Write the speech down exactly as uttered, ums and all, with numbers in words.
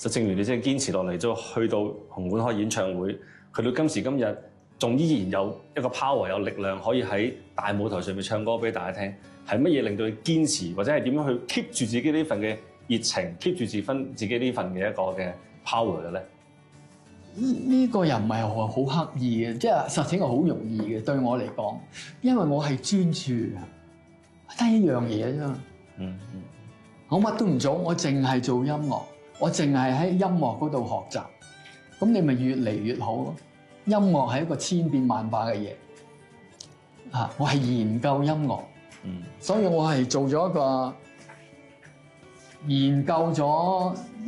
就正如你即係堅持落嚟，都去到紅館開演唱會，去到今時今日，仲依然有一個 power 有力量可以喺大舞台上面唱歌俾大家聽。係乜嘢令到你堅持，或者係點樣去 keep 住自己呢份嘅熱情 ，keep 住自分自己呢份嘅一個嘅 power 嘅咧？ 呢呢個又唔係好刻意嘅，即係實情係好容易嘅對我嚟講，因為我係專注嘅，得一樣嘢啫嘛。嗯嗯，我乜都唔做，我淨係做音樂，我淨係喺音樂嗰度學習，咁你咪越嚟越好咯。音樂係一個千變萬化嘅嘢，啊，我係研究音樂，嗯，所以我係做咗一個研究咗。